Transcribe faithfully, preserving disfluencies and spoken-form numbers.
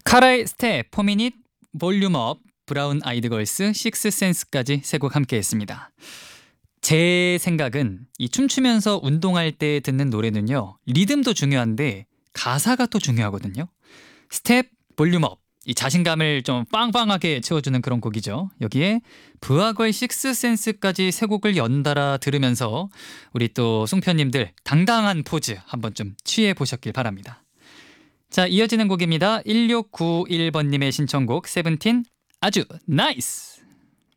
카라의 스텝, 포미닛, 볼륨업, 브라운 아이드 걸스, 식스센스까지 세 곡 함께 했습니다. 제 생각은 이 춤추면서 운동할 때 듣는 노래는요, 리듬도 중요한데 가사가 또 중요하거든요. 스텝, 볼륨업, 이 자신감을 좀 빵빵하게 채워주는 그런 곡이죠. 여기에 부하걸 식스센스까지 세 곡을 연달아 들으면서 우리 또 숭표님들 당당한 포즈 한번 좀 취해 보셨길 바랍니다. 자, 이어지는 곡입니다. 일육구일 번님의 신청곡 세븐틴, 아주 나이스.